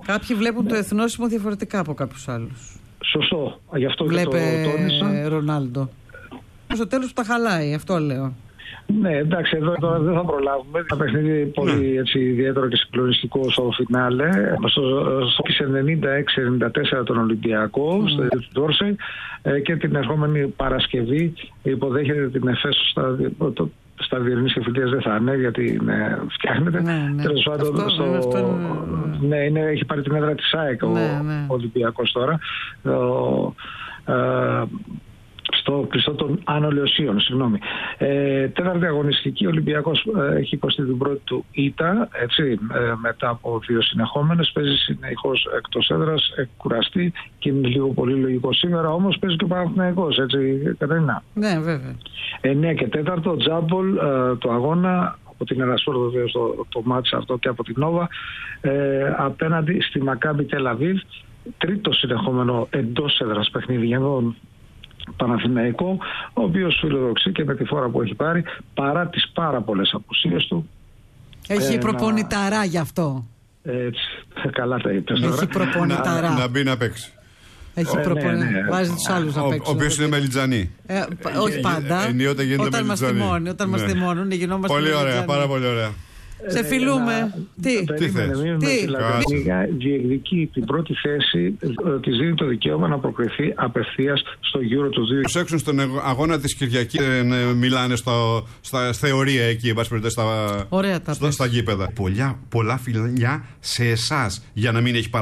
Κάποιοι βλέπουν το εθνόσημο διαφορετικά από κάποιους άλλους. Σωστό. Γι' αυτό βλέπε και το τόνισα. Ρονάλντο. Στο τέλος που τα χαλάει, αυτό λέω. Ναι, εντάξει, εδώ τώρα δεν θα προλάβουμε. Ένα παιχνίδι πολύ ιδιαίτερο και συγκλονιστικό στο φινάλε. Στο 96-94 τον Ολυμπιακό, στο ίδιο του Ντόρσεϊ, και την ερχόμενη Παρασκευή υποδέχεται την Εφές στα διεθνείς εφηλίες. Δεν θα είναι, γιατί φτιάχνεται. Τέλος πάντων, έχει πάρει την έδρα της ΑΕΚ ο Ολυμπιακός τώρα. Στο κλειστό των Άνω Λεωσίων, συγγνώμη. Τέταρτη αγωνιστική, ο Ολυμπιακός έχει υποστεί την πρώτη του ήττα, μετά από 2 συνεχόμενες. Παίζει συνεχώς εκτός έδρας, κουραστεί και είναι λίγο πολύ λογικό σήμερα, όμως παίζει και ο Παναθηναϊκός, έτσι, Κατερίνα. Ναι, βέβαια. 9 και 4, Τζάμπολ, το αγώνα από την Ερασπόρ, βεβαίως το μάτς αυτό, και από την Νόβα, απέναντι στη Μακάμπι Τελαβίβ. Τρίτο συνεχόμενο εντός έδρας παιχνίδι για τον Παναθηναϊκό, ο οποίος φιλοδοξεί και με τη φόρα που έχει πάρει, παρά τις πάρα πολλές απουσίες του. Έχει προπονηταρά γι' αυτό. Έτσι, καλά τα είπες. Έχει προπονηταρά. Να μπει να παίξει. Έχει βάζει τους άλλους να παίξουν. Ο οποίος είναι μελιτζανί. Όχι πάντα. Όταν μας θυμώνουν, γινόμαστε. Πολύ ωραία, πάρα πολύ ωραία. Σε φιλούμε. Τι θες? Διεκδικεί την πρώτη θέση, της δίνει το δικαίωμα να προκριθεί απευθείας στο Euro του 2000. Προσέξουν στον αγώνα της Κυριακής, μιλάνε στα θεωρία εκεί, στα γήπεδα. Πολλά φιλιά σε εσάς, για να μην έχει